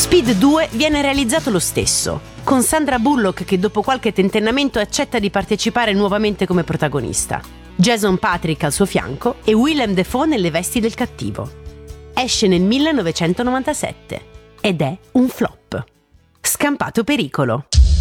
Speed 2 viene realizzato lo stesso, con Sandra Bullock che dopo qualche tentennamento accetta di partecipare nuovamente come protagonista, Jason Patric al suo fianco e Willem Dafoe nelle vesti del cattivo. Esce nel 1997 ed è un flop. Scampato pericolo.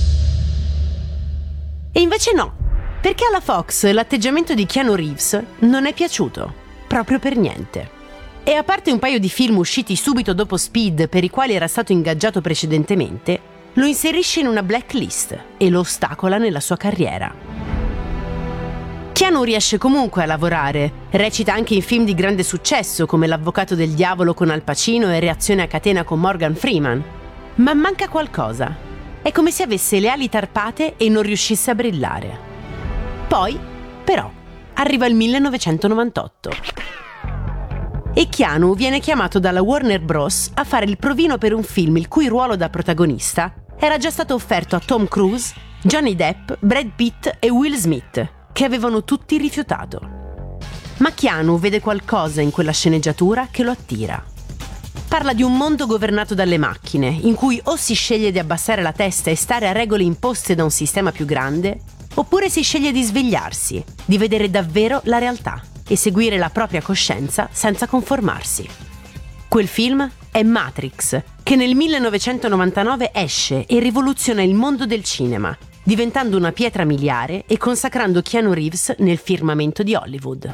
E invece no, perché alla Fox l'atteggiamento di Keanu Reeves non è piaciuto, proprio per niente. E a parte un paio di film usciti subito dopo Speed per i quali era stato ingaggiato precedentemente, lo inserisce in una blacklist e lo ostacola nella sua carriera. Keanu riesce comunque a lavorare, recita anche in film di grande successo come L'avvocato del diavolo con Al Pacino e Reazione a catena con Morgan Freeman, ma manca qualcosa. È come se avesse le ali tarpate e non riuscisse a brillare. Poi, però, arriva il 1998. E Keanu viene chiamato dalla Warner Bros. A fare il provino per un film il cui ruolo da protagonista era già stato offerto a Tom Cruise, Johnny Depp, Brad Pitt e Will Smith, che avevano tutti rifiutato. Ma Keanu vede qualcosa in quella sceneggiatura che lo attira. Parla di un mondo governato dalle macchine, in cui o si sceglie di abbassare la testa e stare a regole imposte da un sistema più grande, oppure si sceglie di svegliarsi, di vedere davvero la realtà e seguire la propria coscienza senza conformarsi. Quel film è Matrix, che nel 1999 esce e rivoluziona il mondo del cinema, diventando una pietra miliare e consacrando Keanu Reeves nel firmamento di Hollywood.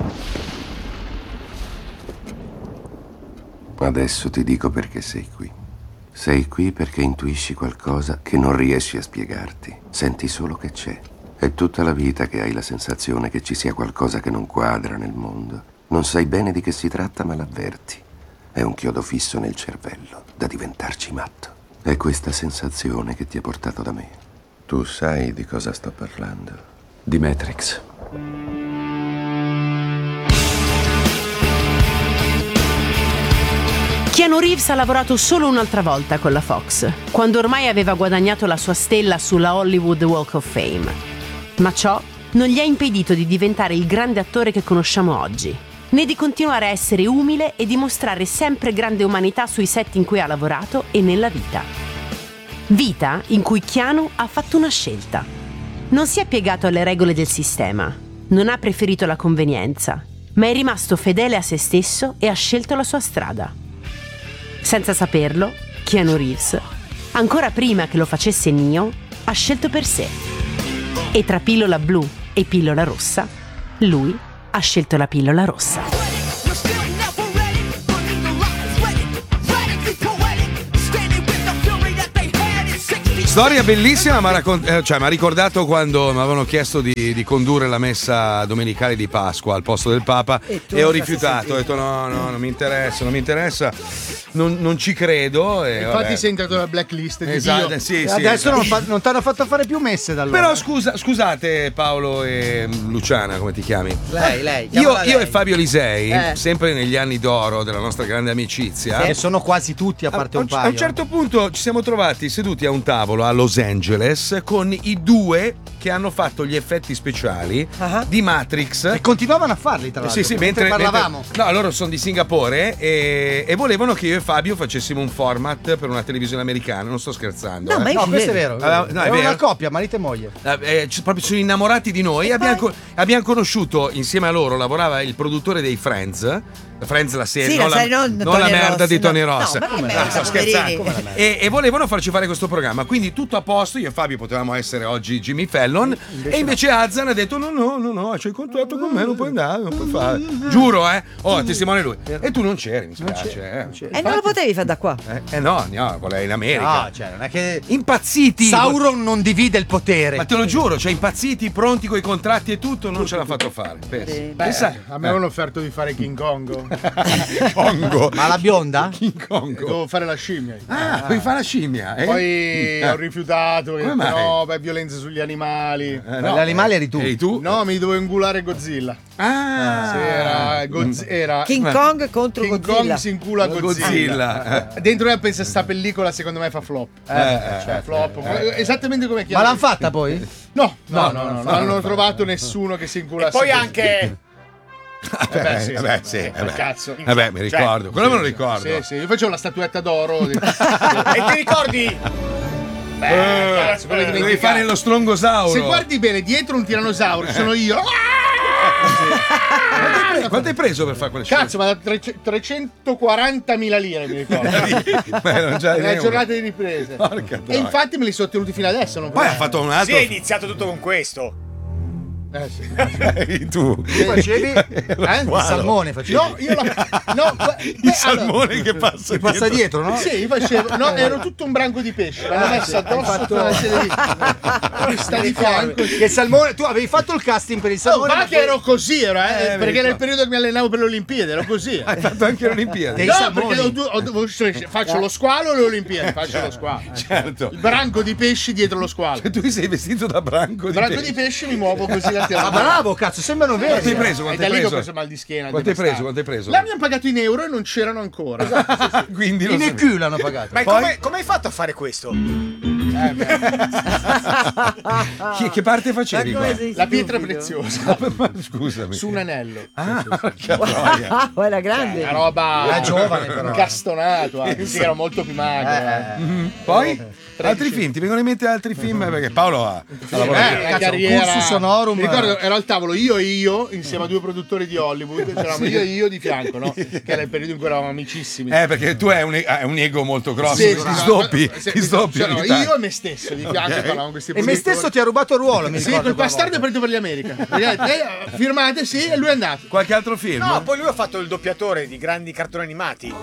Adesso ti dico perché sei qui. Sei qui perché intuisci qualcosa che non riesci a spiegarti. Senti solo che c'è. È tutta la vita che hai la sensazione che ci sia qualcosa che non quadra nel mondo. Non sai bene di che si tratta, ma l'avverti. È un chiodo fisso nel cervello, da diventarci matto. È questa sensazione che ti ha portato da me. Tu sai di cosa sto parlando? Di Matrix. Keanu Reeves ha lavorato solo un'altra volta con la Fox, quando ormai aveva guadagnato la sua stella sulla Hollywood Walk of Fame. Ma ciò non gli ha impedito di diventare il grande attore che conosciamo oggi, né di continuare a essere umile e dimostrare sempre grande umanità sui set in cui ha lavorato e nella vita. Vita in cui Keanu ha fatto una scelta. Non si è piegato alle regole del sistema, non ha preferito la convenienza, ma è rimasto fedele a se stesso e ha scelto la sua strada. Senza saperlo, Keanu Reeves, ancora prima che lo facesse Neo, ha scelto per sé. E tra pillola blu e pillola rossa, lui ha scelto la pillola rossa. Storia bellissima, mi ha ricordato quando mi avevano chiesto di condurre la messa domenicale di Pasqua al posto del Papa e ho rifiutato, ho detto no, non mi interessa, non ci credo. E infatti vabbè. sei entrato nella blacklist di Esatto, Dio. sì, Adesso esatto. non ti hanno fatto fare più messe da allora. Però scusate Paolo e Luciana, come ti chiami? Lei. Io lei. e Fabio Lisei, sempre negli anni d'oro della nostra grande amicizia, Che sono quasi tutti a parte un paio. a un certo punto ci siamo trovati seduti a un tavolo a Los Angeles con i due che hanno fatto gli effetti speciali di Matrix. E continuavano a farli, tra l'altro. Sì, mentre parlavamo. No, loro sono di Singapore e volevano che io e Fabio facessimo un format per una televisione americana. Non sto scherzando. No, ma No, questo è vero. No, è è una vero. coppia, marito e moglie. Proprio sono innamorati di noi. Abbiamo conosciuto insieme a loro, lavorava il produttore dei Friends, la serie, Sì, non la serie, non la Tony merda Ross, di Tony no. Ross. No, ma che No, merda, sto poverini. scherzando. E volevano farci fare questo programma, quindi tutto a posto. Io e Fabio potevamo essere oggi Jimmy Fallon, e invece Azan ha detto no, c'è il contratto con me, non puoi andare, non puoi fare. Giuro, testimone lui. E tu non c'eri, mi spiace. E non lo potevi fare da qua. No, volei in America. No, cioè, non è che Impazziti. Sauron non divide il potere. Ma te lo giuro, cioè impazziti, pronti coi contratti e tutto, non ce l'ha fatto fare. Pensa. A me avevano offerto di fare King Kong. Congo. Ma la bionda? King Kong. Dovevo fare la scimmia. Puoi fare la scimmia. Poi ho rifiutato, Come mai? no, beh, violenza sugli animali. No, Gli animali eri tu. Eri tu? No, mi dovevo ingulare Godzilla. Sì, era King Kong contro King Godzilla. Kong si incula Godzilla. Dentro me pensa sta pellicola secondo me fa flop. Flop. Esattamente come Ma l'hanno fatta poi? No, non hanno trovato nessuno che si incula. E poi anche Cazzo. Vabbè, mi ricordo. Quello me lo ricordo. Sì, io facevo la statuetta d'oro. E ti ricordi? Cazzo, devi fare lo strongosauro. Se guardi bene, dietro un tirannosauro sono io. Quanto hai preso per fare quelle scene? Cazzo, ma da 340.000 lire mi ricordo. Non già Una giornata di riprese. Porca E infatti me li sono tenuti fino adesso. Poi ha fatto un altro. Sì, è iniziato tutto con questo. Tu facevi il salmone facevi. No, io il salmone che passa dietro, no? Sì, io facevo. No, ero tutto un branco di pesce. L'hanno messo addosso tutta una serie di. Sta di fianco. Che il salmone, tu avevi fatto il casting per il salmone. Ma che ero così, perché era il periodo che mi allenavo per le Olimpiadi, ero così. Hai fatto anche le Olimpiadi? No, perché faccio lo squalo o le Olimpiadi? Faccio lo squalo. Certo. Il branco di pesci dietro lo squalo. Cioè, tu sei vestito da branco di Branco pesce. di pesce mi muovo così. Ma bravo, cazzo, sembrano veri. Quanto hai preso? E da lì ho preso mal di schiena. Quanto hai preso? Là mi hanno pagato in euro e non c'erano ancora. Quindi In EQ l'hanno pagato. Ma come hai fatto a fare questo? Che parte facevi qua? La pietra preziosa. Ma scusami. Su un anello. Era grande. Una roba. Era giovane, però. Incastonato. Sì, era molto più magro. Poi? Altri film? Ti vengono in mente altri film? Perché Paolo ha lavorato. La carriera. Cursus Honorum. Mi ricordo, ero al tavolo io insieme a due produttori di Hollywood. C'eravamo io di fianco, no? Che era il periodo in cui eravamo amicissimi. Perché tu hai un ego molto grosso. Sì, Ti sdoppi. Cioè, io e me stesso di fianco parlavamo questi E me stesso ti ha rubato il ruolo, mi Sì, ricordo quel quella bastardo è partito per l'America. Firmate, sì, e lui è andato. Qualche altro film? No, poi lui ha fatto il doppiatore di grandi cartoni animati.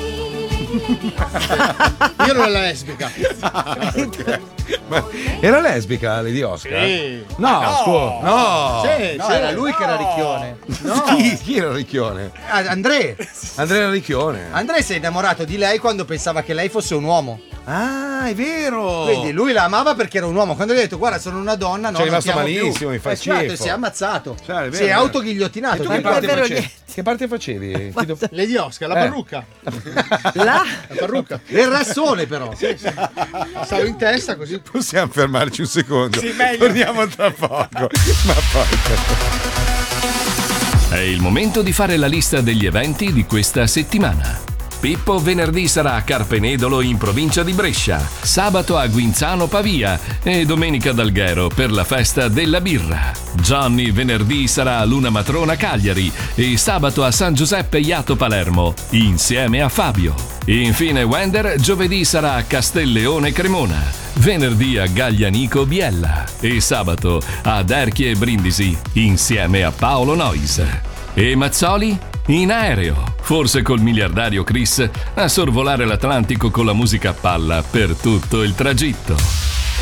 Io ero la lesbica. Ma era lesbica Lady Oscar? Sì. No, scusa. No. Sì, No, sì. era lui che era ricchione. Chi era Ricchione? Andrea Andrea Ricchione. Andrea si è innamorato di lei quando pensava che lei fosse un uomo. Ah, è vero. Quindi lui la amava perché era un uomo. Quando gli ha detto guarda sono una donna, no, Ci è non rimasto ti amo malissimo, più. mi fa Certo, schifo. si è ammazzato. Cioè, è vero, si è è vero. autoghigliottinato. E tu Tra che l'altro. parte, niente. che parte facevi? Lady Oscar, la parrucca. Là? La parrucca. Il rassone però. Stavo in testa così. Possiamo fermarci un secondo? Sì, meglio. Torniamo tra poco. Ma poi. È il momento di fare la lista degli eventi di questa settimana. Pippo venerdì sarà a Carpenedolo in provincia di Brescia, sabato a Guinzano Pavia e domenica ad Alghero per la festa della birra. Johnny venerdì sarà a Luna Matrona Cagliari e sabato a San Giuseppe Iato Palermo insieme a Fabio. Infine Wender giovedì sarà a Castelleone Cremona, venerdì a Gaglianico Biella e sabato ad Erchie Brindisi insieme a Paolo Nois. E Mazzoli? In aereo, forse col miliardario Chris, a sorvolare l'Atlantico con la musica a palla per tutto il tragitto.